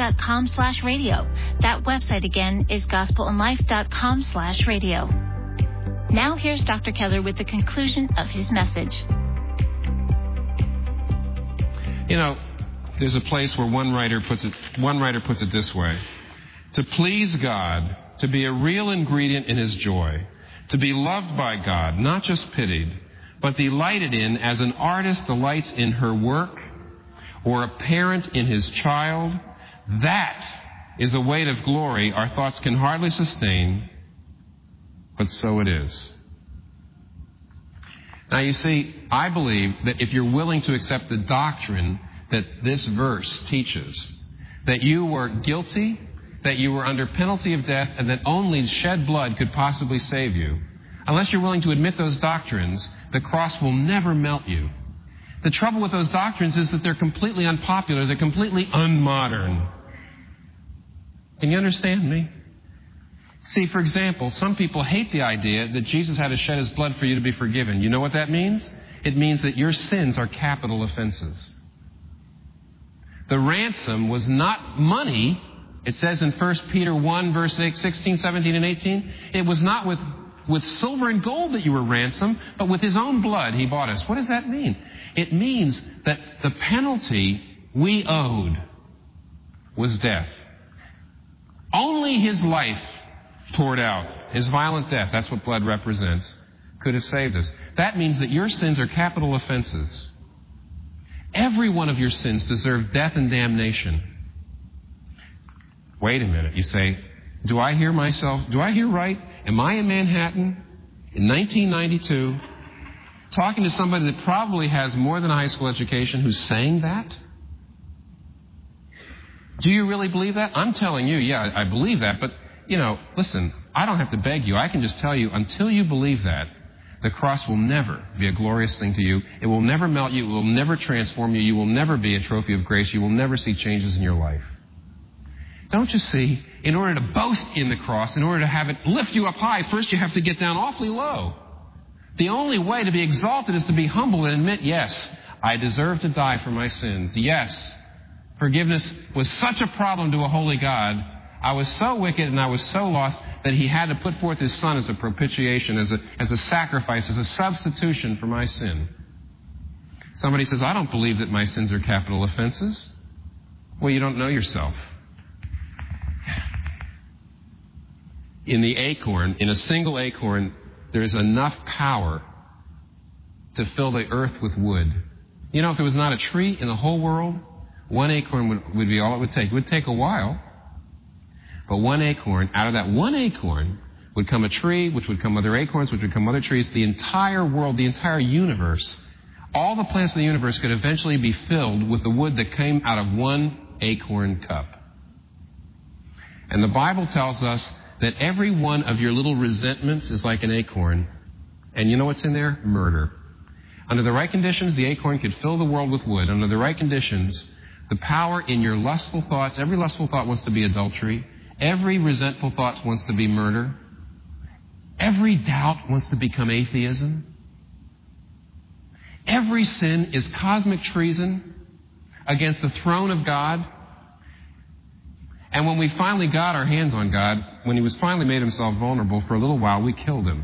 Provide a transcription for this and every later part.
gospelandlife.com/radio. That website again is gospelandlife.com/radio. Now here's Dr. Keller with the conclusion of his message. You know, there's a place where one writer puts it this way: to please God, to be a real ingredient in his joy, to be loved by God, not just pitied, but delighted in as an artist delights in her work, or a parent in his child, that is a weight of glory our thoughts can hardly sustain, but so it is. Now you see, I believe that if you're willing to accept the doctrine that this verse teaches, that you were guilty, that you were under penalty of death, and that only shed blood could possibly save you, unless you're willing to admit those doctrines, the cross will never melt you. The trouble with those doctrines is that they're completely unpopular, they're completely unmodern. Can you understand me? See, for example, some people hate the idea that Jesus had to shed his blood for you to be forgiven. You know what that means? It means that your sins are capital offenses. The ransom was not money. It says in 1 Peter 1, verse 16, 17, and 18, it was not with silver and gold that you were ransomed, but with his own blood he bought us. What does that mean? It means that the penalty we owed was death. Only his life poured out, his violent death, that's what blood represents, could have saved us. That means that your sins are capital offenses. Every one of your sins deserve death and damnation. Wait a minute, you say, do I hear right? Am I in Manhattan in 1992 talking to somebody that probably has more than a high school education who's saying that? Do you really believe that? I'm telling you, yeah, I believe that, but listen, I don't have to beg you. I can just tell you, until you believe that, the cross will never be a glorious thing to you. It will never melt you. It will never transform you. You will never be a trophy of grace. You will never see changes in your life. Don't you see, in order to boast in the cross, in order to have it lift you up high, first you have to get down awfully low. The only way to be exalted is to be humble and admit, yes, I deserve to die for my sins. Yes, forgiveness was such a problem to a holy God. I was so wicked and I was so lost that he had to put forth his son as a propitiation, as a sacrifice, as a substitution for my sin. Somebody says, I don't believe that my sins are capital offenses. Well, you don't know yourself. In the acorn, in a single acorn, there is enough power to fill the earth with wood. You know, if there was not a tree in the whole world, one acorn would be all it would take. It would take a while. But one acorn, out of that one acorn would come a tree, which would come other acorns, which would come other trees. The entire world, the entire universe, all the plants of the universe could eventually be filled with the wood that came out of one acorn cup. And the Bible tells us that every one of your little resentments is like an acorn. And you know what's in there? Murder. Under the right conditions, the acorn could fill the world with wood. Under the right conditions, the power in your lustful thoughts, every lustful thought wants to be adultery. Every resentful thought wants to be murder. Every doubt wants to become atheism. Every sin is cosmic treason against the throne of God. And when we finally got our hands on God, when he was finally made himself vulnerable for a little while, we killed him.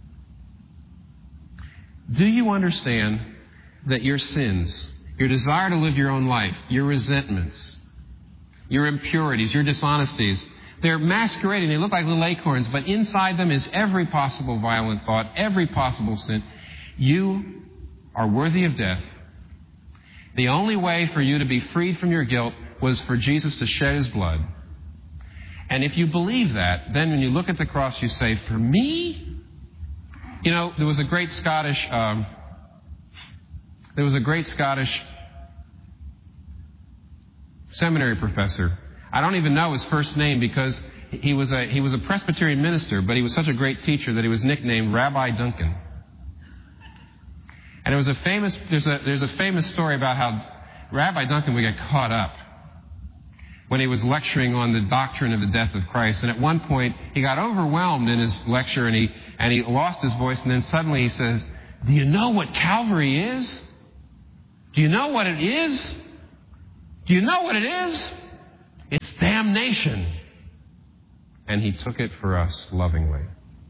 Do you understand that your sins, your desire to live your own life, your resentments, your impurities, your dishonesties, they're masquerading. They look like little acorns, but inside them is every possible violent thought, every possible sin. You are worthy of death. The only way for you to be freed from your guilt was for Jesus to shed his blood. And if you believe that, then when you look at the cross, you say, for me? You know, there was a great Scottish seminary professor. I don't even know his first name because he was a Presbyterian minister, but he was such a great teacher that he was nicknamed Rabbi Duncan. And there's a famous story about how Rabbi Duncan would get caught up when he was lecturing on the doctrine of the death of Christ. And at one point, he got overwhelmed in his lecture and he lost his voice. And then suddenly he says, do you know what Calvary is? Do you know what it is? Do you know what it is? It's damnation. And he took it for us lovingly.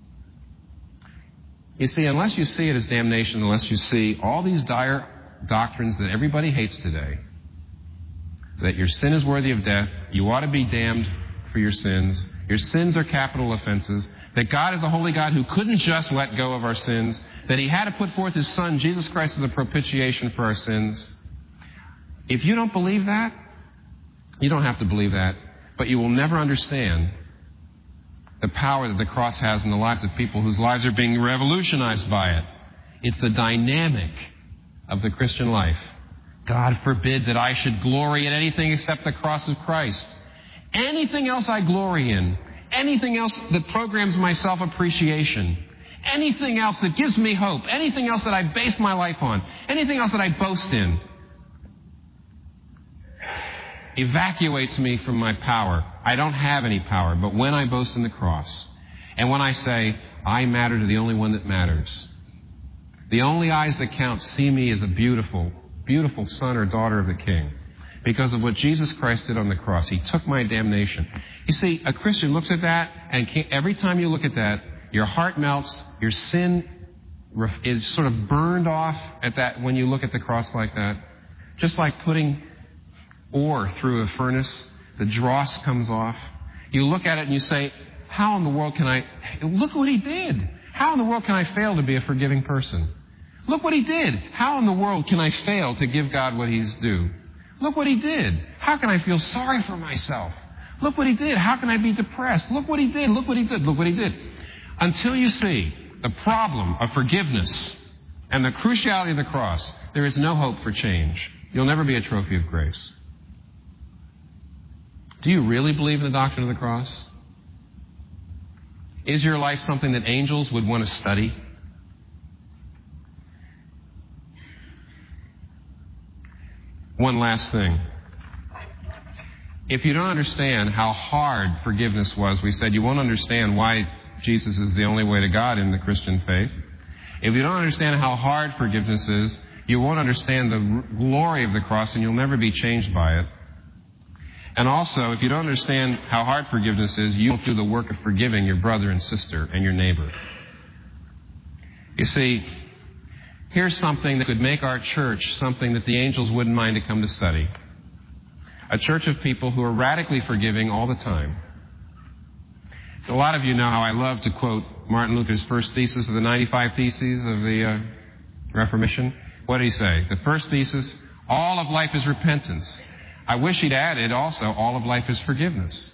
You see, unless you see it as damnation, unless you see all these dire doctrines that everybody hates today, that your sin is worthy of death, you ought to be damned for your sins are capital offenses, that God is a holy God who couldn't just let go of our sins, that he had to put forth his Son, Jesus Christ, as a propitiation for our sins. If you don't believe that, you don't have to believe that, but you will never understand the power that the cross has in the lives of people whose lives are being revolutionized by it. It's the dynamic of the Christian life. God forbid that I should glory in anything except the cross of Christ. Anything else I glory in, anything else that programs my self-appreciation, anything else that gives me hope, anything else that I base my life on, anything else that I boast in, evacuates me from my power. I don't have any power, but when I boast in the cross, and when I say, I matter to the only one that matters, the only eyes that count see me as a beautiful, beautiful son or daughter of the King, because of what Jesus Christ did on the cross. He took my damnation. You see, a Christian looks at that, and every time you look at that, your heart melts, your sin is sort of burned off at that when you look at the cross like that. Just like putting ore through a furnace, the dross comes off. You look at it and you say, how in the world can I... Look what he did. How in the world can I fail to be a forgiving person? Look what he did. How in the world can I fail to give God what he's due? Look what he did. How can I feel sorry for myself? Look what he did. How can I be depressed? Look what he did. Look what he did. Look what he did. Until you see the problem of forgiveness and the cruciality of the cross, there is no hope for change. You'll never be a trophy of grace. Do you really believe in the doctrine of the cross? Is your life something that angels would want to study? One last thing. If you don't understand how hard forgiveness was, we said you won't understand why Jesus is the only way to God in the Christian faith. If you don't understand how hard forgiveness is, you won't understand the glory of the cross, and you'll never be changed by it. And also, if you don't understand how hard forgiveness is, you won't do the work of forgiving your brother and sister and your neighbor. You see, here's something that could make our church something that the angels wouldn't mind to come to study. A church of people who are radically forgiving all the time. So a lot of you know how I love to quote Martin Luther's first thesis of the 95 Theses of the Reformation. What did he say? The first thesis, all of life is repentance. I wish he'd added also, all of life is forgiveness.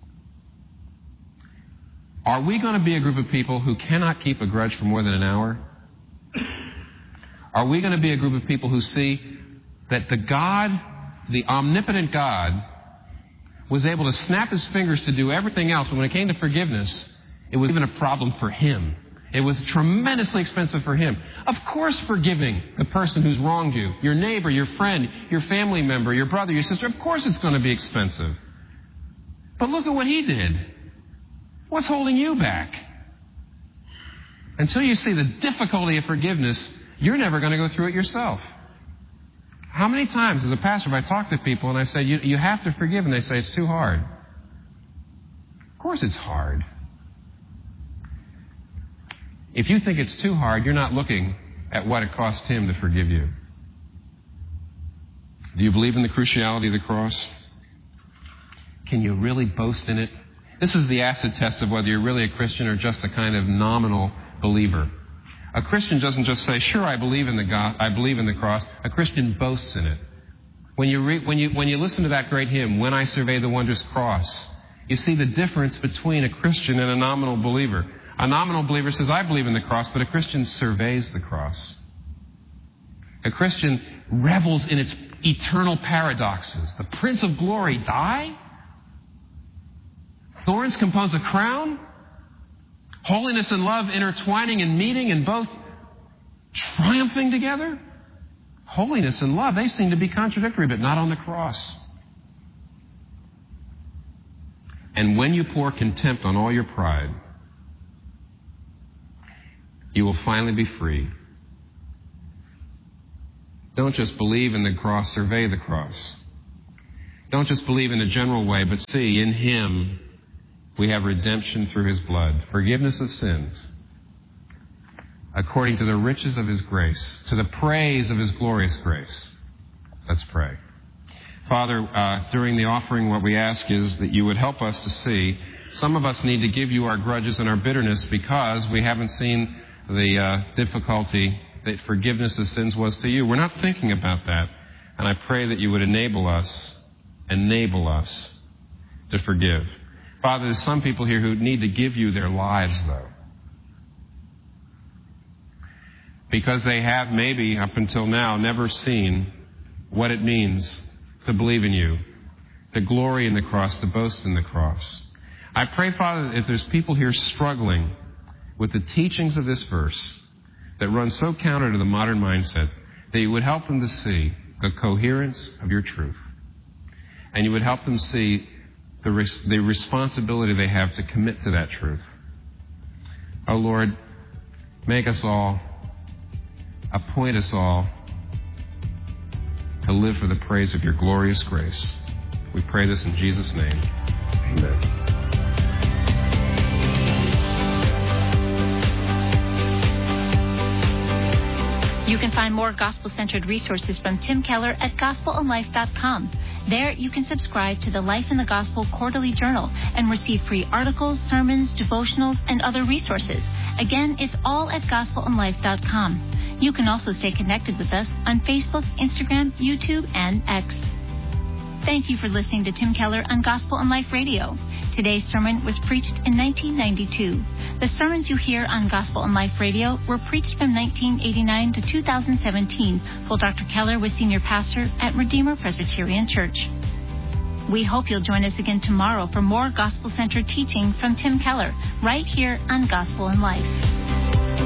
Are we going to be a group of people who cannot keep a grudge for more than an hour? Are we going to be a group of people who see that the omnipotent God, was able to snap his fingers to do everything else, but when it came to forgiveness, it was even a problem for him. It was tremendously expensive for him. Of course, forgiving the person who's wronged you, your neighbor, your friend, your family member, your brother, your sister, of course it's going to be expensive. But look at what he did. What's holding you back? Until you see the difficulty of forgiveness, you're never going to go through it yourself. How many times as a pastor have I talked to people and I say, you have to forgive, and they say it's too hard. Of course it's hard. If you think it's too hard, you're not looking at what it cost him to forgive you. Do you believe in the cruciality of the cross? Can you really boast in it? This is the acid test of whether you're really a Christian or just a kind of nominal believer. A Christian doesn't just say, sure, I believe in the cross. A Christian boasts in it. When you listen to that great hymn, When I Survey the Wondrous Cross, you see the difference between a Christian and a nominal believer. A nominal believer says, I believe in the cross, but a Christian surveys the cross. A Christian revels in its eternal paradoxes. The Prince of Glory die? Thorns compose a crown? Holiness and love intertwining and meeting and both triumphing together? Holiness and love, they seem to be contradictory, but not on the cross. And when you pour contempt on all your pride, you will finally be free. Don't just believe in the cross, survey the cross. Don't just believe in a general way, but see, in Him we have redemption through His blood, forgiveness of sins, according to the riches of His grace, to the praise of His glorious grace. Let's pray. Father, during the offering, what we ask is that you would help us to see. Some of us need to give you our grudges and our bitterness because we haven't seen the difficulty that forgiveness of sins was to you. We're not thinking about that. And I pray that you would enable us to forgive. Father, there's some people here who need to give you their lives, though. Because they have maybe, up until now, never seen what it means to believe in you, to glory in the cross, to boast in the cross. I pray, Father, if there's people here struggling with the teachings of this verse that run so counter to the modern mindset, that you would help them to see the coherence of your truth. And you would help them see the responsibility they have to commit to that truth. Oh, Lord, make us all, appoint us all to live for the praise of your glorious grace. We pray this in Jesus' name. Amen. You can find more gospel-centered resources from Tim Keller at gospelandlife.com. There, you can subscribe to the Life in the Gospel Quarterly Journal and receive free articles, sermons, devotionals, and other resources. Again, it's all at gospelandlife.com. You can also stay connected with us on Facebook, Instagram, YouTube, and X. Thank you for listening to Tim Keller on Gospel and Life Radio. Today's sermon was preached in 1992. The sermons you hear on Gospel and Life Radio were preached from 1989 to 2017 while Dr. Keller was senior pastor at Redeemer Presbyterian Church. We hope you'll join us again tomorrow for more gospel-centered teaching from Tim Keller, right here on Gospel and Life.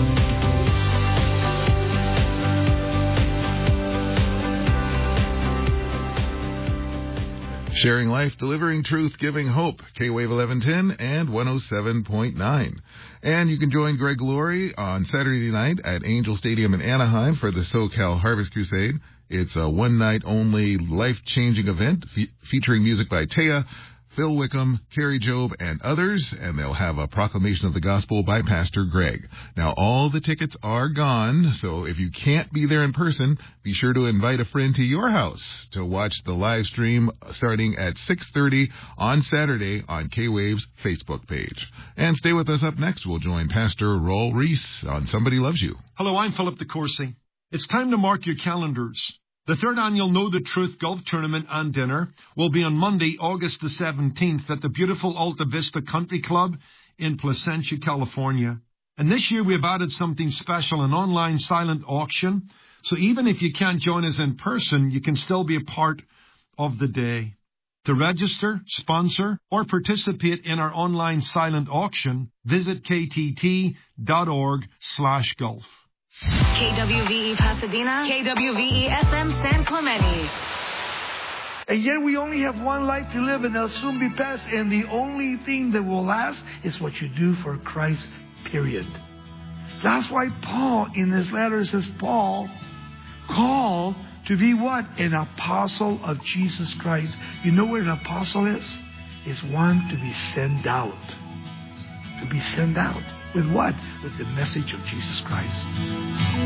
Sharing life, delivering truth, giving hope. K-Wave 1110 and 107.9. And you can join Greg Laurie on Saturday night at Angel Stadium in Anaheim for the SoCal Harvest Crusade. It's a one-night-only life-changing event featuring music by Taya, Phil Wickham, Carrie Job, and others, and they'll have a proclamation of the gospel by Pastor Greg. Now, all the tickets are gone, so if you can't be there in person, be sure to invite a friend to your house to watch the live stream starting at 6:30 on Saturday on K-Wave's Facebook page. And stay with us. Up next, we'll join Pastor Raul Reese on Somebody Loves You. Hello, I'm Philip DeCourcy. It's time to mark your calendars. The third annual Know the Truth Golf Tournament and Dinner will be on Monday, August the 17th at the beautiful Alta Vista Country Club in Placentia, California. And this year we have added something special, an online silent auction. So even if you can't join us in person, you can still be a part of the day. To register, sponsor, or participate in our online silent auction, visit ktt.org/golf. KWVE Pasadena, KWVE FM San Clemente. And yet we only have one life to live, and they'll soon be past. And the only thing that will last is what you do for Christ, period. That's why Paul, in his letter, says, Paul, called to be what? An apostle of Jesus Christ. You know what an apostle is? It's one to be sent out. To be sent out. With what? With the message of Jesus Christ.